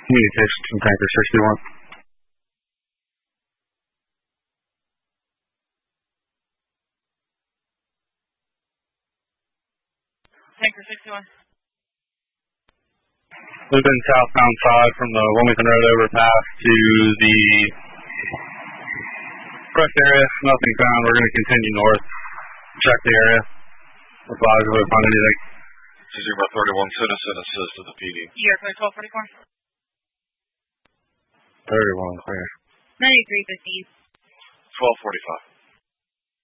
Communications from Tanker 61. Tanker 61. We've been southbound side from the Wilmington Road overpass to the crest area. Nothing found. We're going to continue north. Check the area. Advise if we find anything. This is Zebra 31 citizen assist to the PD. Year code 1244. 31 clear. 9350. 1245.